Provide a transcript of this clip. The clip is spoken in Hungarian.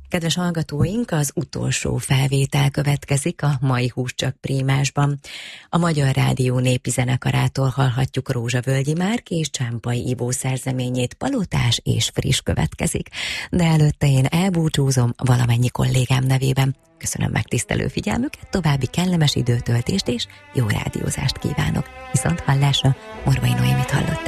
Kedves hallgatóink, az utolsó felvétel következik a mai Hús Csak Prímásban. A Magyar Rádió népi zenekarától hallhatjuk Rózsavölgyi Márk és Csámpai Ivó szerzeményét, Palotás és Friss következik. De előtte én elbúcsúzom valamennyi kollégám nevében. Köszönöm megtisztelő figyelmüket, további kellemes időtöltést és jó rádiózást kívánok. Viszont hallásra, Morvai Noémit hallották.